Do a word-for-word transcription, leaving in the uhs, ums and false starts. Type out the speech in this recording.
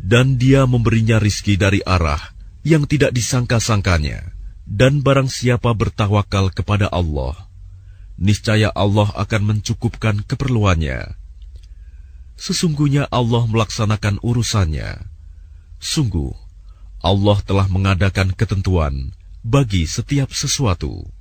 Dan Dia memberinya rizki dari arah yang tidak disangka-sangkanya. Dan barang siapa bertawakal kepada Allah, niscaya Allah akan mencukupkan keperluannya. Sesungguhnya Allah melaksanakan urusannya. Sungguh, Allah telah mengadakan ketentuan bagi setiap sesuatu.